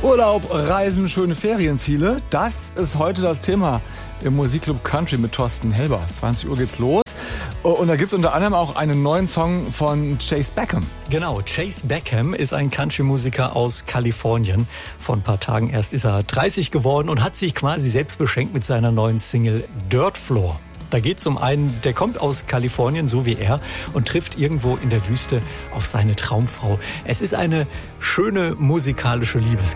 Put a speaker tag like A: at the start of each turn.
A: Urlaub, Reisen, schöne Ferienziele. Das ist heute das Thema im Musikclub Country mit Thorsten Helber. 20 Uhr geht's los. Und da gibt's unter anderem auch einen neuen Song von Chase Beckham.
B: Genau, Chase Beckham ist ein Country-Musiker aus Kalifornien. Vor ein paar Tagen erst ist er 30 geworden und hat sich quasi selbst beschenkt mit seiner neuen Single Dirt Floor. Da geht's um einen, der kommt aus Kalifornien, so wie er, und trifft irgendwo in der Wüste auf seine Traumfrau. Es ist eine schöne musikalische Liebesgeschichte.